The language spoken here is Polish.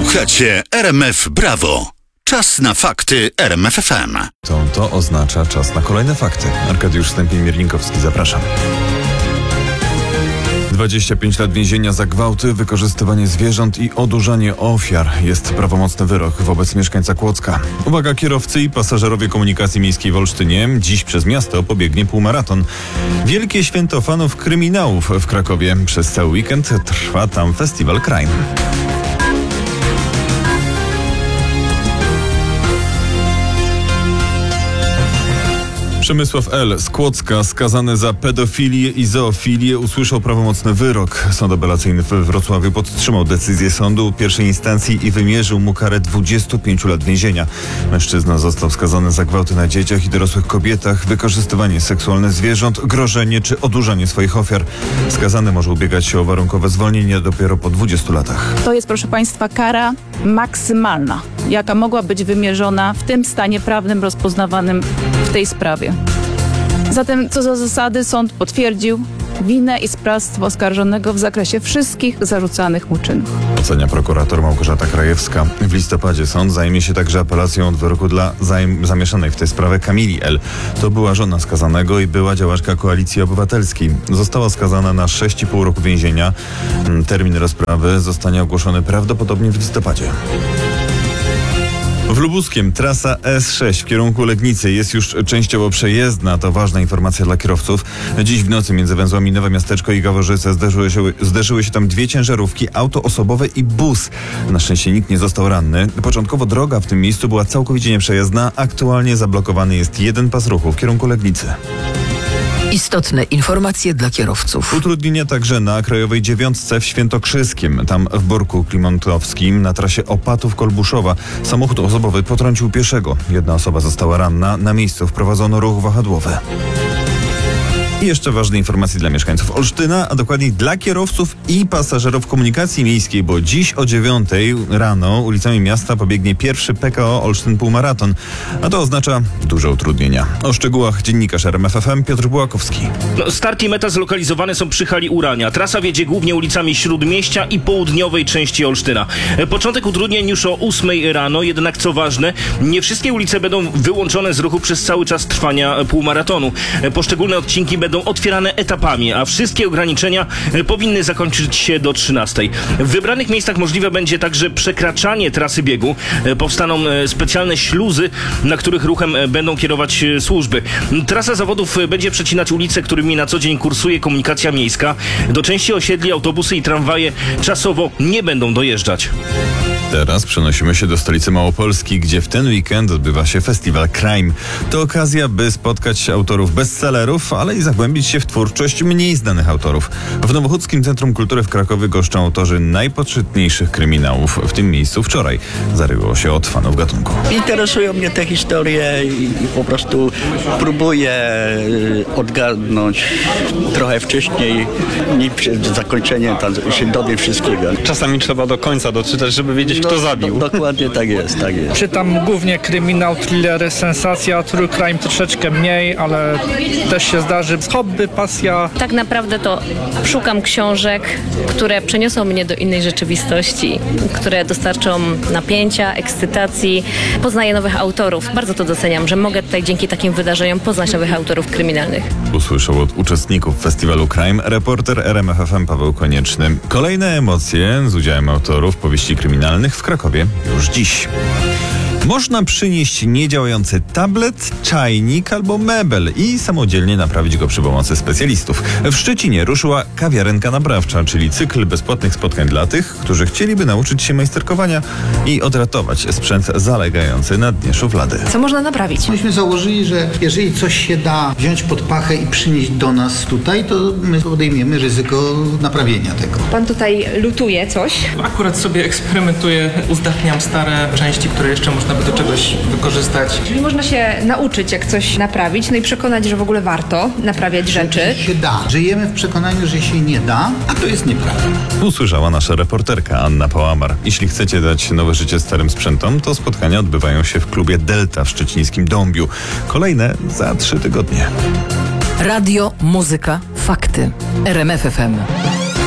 Słuchacie RMF Brawo. Czas na fakty RMF FM. To oznacza czas na kolejne fakty. Arkadiusz Stępień-Mierlinkowski, zapraszam. 25 lat więzienia za gwałty, wykorzystywanie zwierząt i odurzanie ofiar. Jest prawomocny wyrok wobec mieszkańca Kłodzka. Uwaga, kierowcy i pasażerowie komunikacji miejskiej w Olsztynie. Dziś przez miasto pobiegnie półmaraton. Wielkie święto fanów kryminałów w Krakowie. Przez cały weekend trwa tam festiwal Crime. Przemysław L. z Kłodzka, skazany za pedofilię i zoofilię, usłyszał prawomocny wyrok. Sąd apelacyjny we Wrocławiu podtrzymał decyzję sądu pierwszej instancji i wymierzył mu karę 25 lat więzienia. Mężczyzna został skazany za gwałty na dzieciach i dorosłych kobietach, wykorzystywanie seksualne zwierząt, grożenie czy odurzanie swoich ofiar. Skazany może ubiegać się o warunkowe zwolnienie dopiero po 20 latach. To jest, proszę Państwa, kara maksymalna, jaka mogła być wymierzona w tym stanie prawnym rozpoznawanym w tej sprawie. Zatem, co za zasady, sąd potwierdził winę i sprawstwo oskarżonego w zakresie wszystkich zarzucanych mu czynów. Ocenia prokurator Małgorzata Krajewska. W listopadzie sąd zajmie się także apelacją od wyroku dla zamieszanej w tę sprawę Kamili L. To była żona skazanego i była działaczka Koalicji Obywatelskiej. Została skazana na 6,5 roku więzienia. Termin rozprawy zostanie ogłoszony prawdopodobnie w listopadzie. W Lubuskiem trasa S6 w kierunku Legnicy jest już częściowo przejezdna. To ważna informacja dla kierowców. Dziś w nocy między węzłami Nowe Miasteczko i Gaworzyce zderzyły się tam dwie ciężarówki, auto osobowe i bus. Na szczęście nikt nie został ranny. Początkowo droga w tym miejscu była całkowicie nieprzejezdna. Aktualnie zablokowany jest jeden pas ruchu w kierunku Legnicy. Istotne informacje dla kierowców. Utrudnienia także na Krajowej 9 w Świętokrzyskiem. Tam w Borku Klimontowskim na trasie Opatów-Kolbuszowa samochód osobowy potrącił pieszego. Jedna osoba została ranna. Na miejscu wprowadzono ruch wahadłowy. I jeszcze ważne informacje dla mieszkańców Olsztyna, a dokładniej dla kierowców i pasażerów komunikacji miejskiej, bo dziś o 9 rano ulicami miasta pobiegnie pierwszy PKO Olsztyn Półmaraton, a to oznacza duże utrudnienia. O szczegółach dziennikarz RMF FM Piotr Bułakowski. Start i meta zlokalizowane są przy hali Urania. Trasa wiedzie głównie ulicami Śródmieścia i południowej części Olsztyna. Początek utrudnień już o 8 rano, jednak co ważne, nie wszystkie ulice będą wyłączone z ruchu przez cały czas trwania półmaratonu. Poszczególne odcinki będą otwierane etapami, a wszystkie ograniczenia powinny zakończyć się do 13. W wybranych miejscach możliwe będzie także przekraczanie trasy biegu. Powstaną specjalne śluzy, na których ruchem będą kierować służby. Trasa zawodów będzie przecinać ulice, którymi na co dzień kursuje komunikacja miejska. Do części osiedli autobusy i tramwaje czasowo nie będą dojeżdżać. Teraz przenosimy się do stolicy Małopolski, gdzie w ten weekend odbywa się festiwal Crime. To okazja, by spotkać autorów bestsellerów, ale i zagłębić się w twórczość mniej znanych autorów. W Nowochódzkim Centrum Kultury w Krakowie goszczą autorzy najpoczytniejszych kryminałów. W tym miejscu wczoraj zaryło się od fanów gatunku. Interesują mnie te historie i po prostu próbuję odgadnąć trochę wcześniej, nim przed zakończeniem się dowiem wszystkiego. Czasami trzeba do końca doczytać, żeby wiedzieć, kto zabił. Dokładnie tak jest, tak jest. Czytam głównie kryminał, thrillery, sensacja, true crime troszeczkę mniej, ale też się zdarzy. Hobby, pasja. Tak naprawdę to szukam książek, które przeniosą mnie do innej rzeczywistości, które dostarczą napięcia, ekscytacji. Poznaję nowych autorów. Bardzo to doceniam, że mogę tutaj dzięki takim wydarzeniom poznać nowych autorów kryminalnych. Usłyszał od uczestników festiwalu Crime reporter RMF FM Paweł Konieczny. Kolejne emocje z udziałem autorów powieści kryminalnych w Krakowie już dziś. Można przynieść niedziałający tablet, czajnik albo mebel i samodzielnie naprawić go przy pomocy specjalistów. W Szczecinie ruszyła kawiarenka naprawcza, czyli cykl bezpłatnych spotkań dla tych, którzy chcieliby nauczyć się majsterkowania i odratować sprzęt zalegający na dnie szuflady. Co można naprawić? Myśmy założyli, że jeżeli coś się da wziąć pod pachę i przynieść do nas tutaj, to my podejmiemy ryzyko naprawienia tego. Pan tutaj lutuje coś? Akurat sobie eksperymentuję, uzdatniam stare części, które jeszcze można by do czegoś wykorzystać. Czyli można się nauczyć, jak coś naprawić, no i przekonać, że w ogóle warto naprawiać rzeczy. Że się da. Żyjemy w przekonaniu, że się nie da, a to jest nieprawda. Usłyszała nasza reporterka Anna Pałamar. Jeśli chcecie dać nowe życie starym sprzętom, to spotkania odbywają się w klubie Delta w szczecińskim Dąbiu. Kolejne za 3 tygodnie. Radio, muzyka, fakty. RMF FM.